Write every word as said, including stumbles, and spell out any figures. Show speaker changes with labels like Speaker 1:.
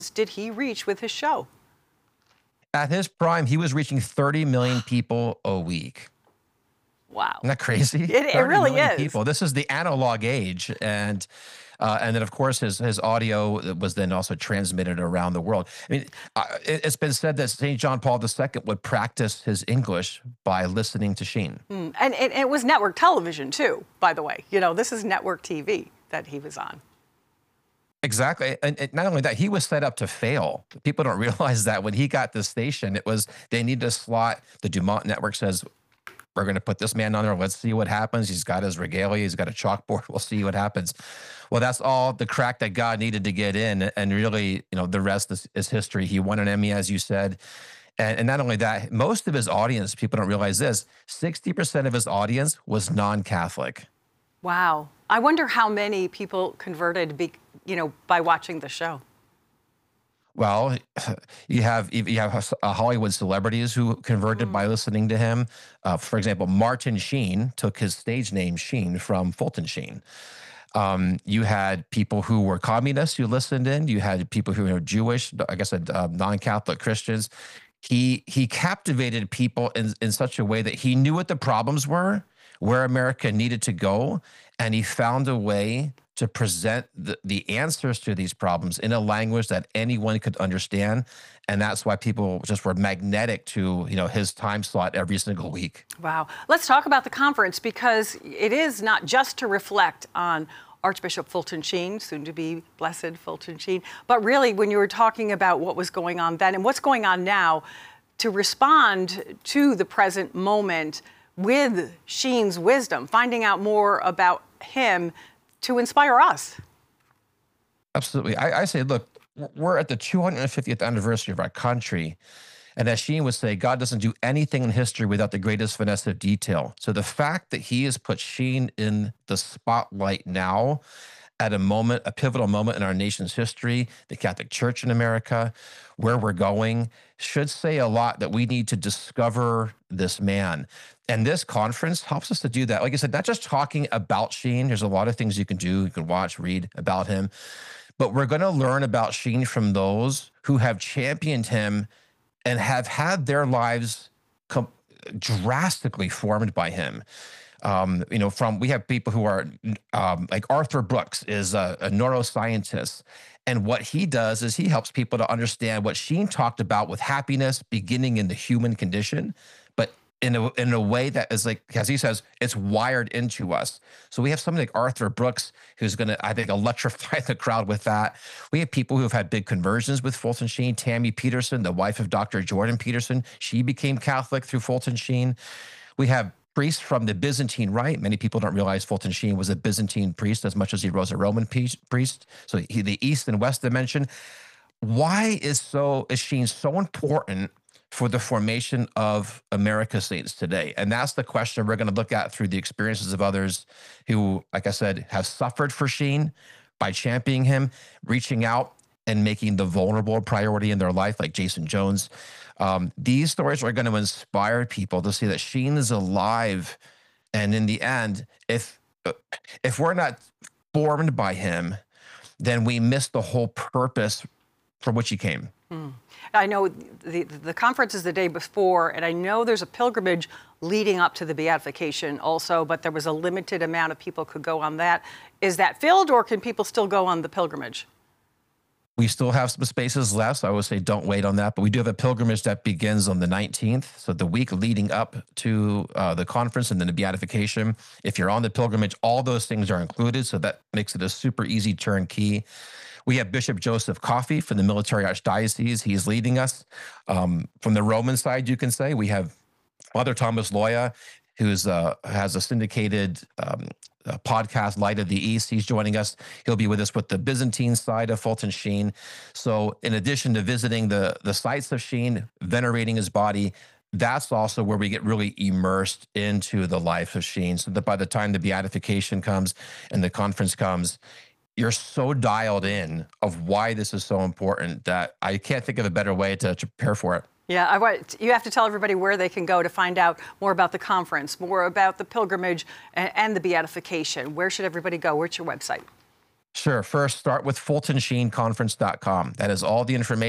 Speaker 1: did he reach with his show?
Speaker 2: At his prime, he was reaching thirty million people a week.
Speaker 1: Wow.
Speaker 2: Isn't that crazy?
Speaker 1: It, it
Speaker 2: thirty
Speaker 1: really
Speaker 2: million
Speaker 1: is.
Speaker 2: people. This is the analog age. And uh, and then, of course, his his audio was then also transmitted around the world. I mean, uh, it, it's been said that Saint John Paul the Second would practice his English by listening to Sheen.
Speaker 1: Mm. And it, it was network television, too, by the way. You know, this is network T V that he was on.
Speaker 2: Exactly. And, and not only that, he was set up to fail. People don't realize that when he got the station, it was they need to slot. The Dumont Network says, we're going to put this man on there. Let's see what happens. He's got his regalia. He's got a chalkboard. We'll see what happens. Well, that's all the crack that God needed to get in. And really, you know, the rest is, is history. He won an Emmy, as you said. And, and not only that, most of his audience, people don't realize this, sixty percent of his audience was non-Catholic.
Speaker 1: Wow. I wonder how many people converted, be, you know, by watching the show.
Speaker 2: Well, you have you have uh, Hollywood celebrities who converted mm. by listening to him. Uh, for example, Martin Sheen took his stage name Sheen from Fulton Sheen. Um, you had people who were communists who listened in. You had people who were Jewish, I guess, uh, non-Catholic Christians. He he captivated people in, in such a way that he knew what the problems were, where America needed to go, and he found a way to present the, the answers to these problems in a language that anyone could understand. And that's why people just were magnetic to, you know, his time slot every single week.
Speaker 1: Wow. Let's talk about the conference, because it is not just to reflect on Archbishop Fulton Sheen, soon to be Blessed Fulton Sheen, but really when you were talking about what was going on then and what's going on now, to respond to the present moment with Sheen's wisdom, finding out more about him to inspire us.
Speaker 2: Absolutely. I, I say, look, we're at the two hundred fiftieth anniversary of our country. And as Sheen would say, God doesn't do anything in history without the greatest finesse of detail. So the fact that he has put Sheen in the spotlight now at a moment, a pivotal moment in our nation's history, the Catholic Church in America, where we're going, should say a lot that we need to discover this man. And this conference helps us to do that. Like I said, not just talking about Sheen. There's a lot of things you can do. You can watch, read about him. But we're going to learn about Sheen from those who have championed him and have had their lives drastically formed by him. Um, you know, from we have people who are um, like Arthur Brooks is a, a neuroscientist. And what he does is he helps people to understand what Sheen talked about with happiness beginning in the human condition, but in a, in a way that is like, as he says, it's wired into us. So we have somebody like Arthur Brooks who's going to, I think, electrify the crowd with that. We have people who have had big conversions with Fulton Sheen. Tammy Peterson, the wife of Doctor Jordan Peterson, she became Catholic through Fulton Sheen. We have priests from the Byzantine Rite. Many people don't realize Fulton Sheen was a Byzantine priest as much as he was a Roman priest. So he, the East and West dimension. Why is so is Sheen so important for the formation of America's saints today? And that's the question we're going to look at through the experiences of others who, like I said, have suffered for Sheen by championing him, reaching out and making the vulnerable a priority in their life, like Jason Jones. Um, these stories are going to inspire people to see that Sheen is alive. And in the end, if if we're not formed by him, then we miss the whole purpose for which he came.
Speaker 1: Mm. I know the, the conference is the day before, and I know there's a pilgrimage leading up to the beatification also, but there was a limited amount of people could go on that. Is that filled, or can people still go on the pilgrimage?
Speaker 2: We still have some spaces left, so I would say don't wait on that. But we do have a pilgrimage that begins on the nineteenth, so the week leading up to uh, the conference and then the beatification. If you're on the pilgrimage, all those things are included, so that makes it a super easy turnkey. We have Bishop Joseph Coffey from the Military Archdiocese. He's leading us. Um, from the Roman side, you can say, we have Father Thomas Loya, who's uh, has a syndicated um, a podcast, Light of the East. He's joining us. He'll be with us with the Byzantine side of Fulton Sheen. So in addition to visiting the, the sites of Sheen, venerating his body, that's also where we get really immersed into the life of Sheen, so that by the time the beatification comes and the conference comes, you're so dialed in of why this is so important that I can't think of a better way to, to prepare for it.
Speaker 1: Yeah, I want, you have to tell everybody where they can go to find out more about the conference, more about the pilgrimage and, and the beatification. Where should everybody go? Where's your website?
Speaker 2: Sure. First, start with fulton sheen conference dot com. That is all the information.